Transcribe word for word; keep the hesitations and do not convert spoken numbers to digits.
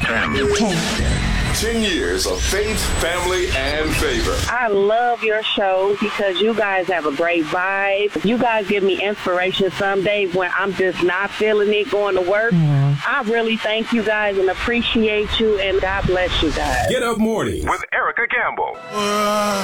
ten. ten years of faith, family, and favor. I love your show because you guys have a great vibe. You guys give me inspiration some days when I'm just not feeling it going to work. Mm. I really thank you guys and appreciate you, and God bless you guys. Get Up Morning with Erica Campbell. Uh,